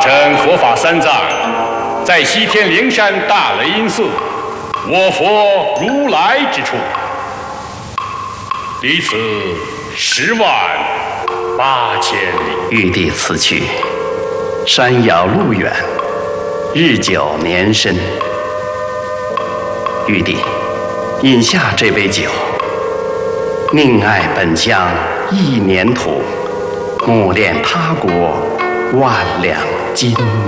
臣佛法三藏，在西天灵山大雷音寺，我佛如来之处，离此108000里。 玉帝此去，山遥路远，日久年深。玉帝，饮下这杯酒，宁爱本乡一年土，慕恋他国万两金。